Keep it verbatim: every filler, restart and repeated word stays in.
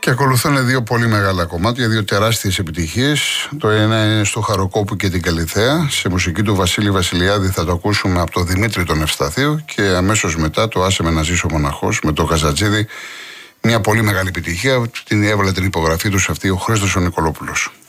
Και ακολουθούν δύο πολύ μεγάλα κομμάτια, δύο τεράστιες επιτυχίες. Το ένα είναι στο Χαροκόπου και την Καλιθέα. Σε μουσική του Βασίλη Βασιλιάδη θα το ακούσουμε από τον Δημήτρη τον Ευσταθίου. Και αμέσως μετά το Άσε με να ζήσω μοναχός με τον Καζατζίδη. Μια πολύ μεγάλη επιτυχία. Την έβαλε την υπογραφή του σε αυτή ο Χρήστος ο Νικολόπουλος.